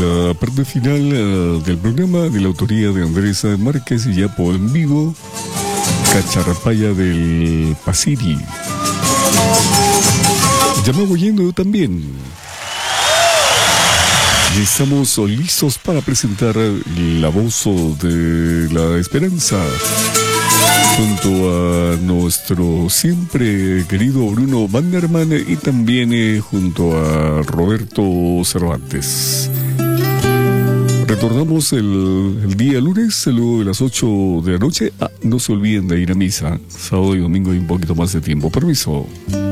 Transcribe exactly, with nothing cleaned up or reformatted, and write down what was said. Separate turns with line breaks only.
la parte final uh, del programa, de la autoría de Andrés Márquez y Yapo en vivo, Cacharapaya del Pasiri. Ya me voy yendo también. Y estamos listos para presentar la voz de la esperanza junto a nuestro siempre querido Bruno Banderman y también eh, junto a Roberto Cervantes. Retornamos el, el día lunes, luego de las ocho de la noche. Ah, no se olviden de ir a misa. Sábado y domingo hay un poquito más de tiempo. Permiso.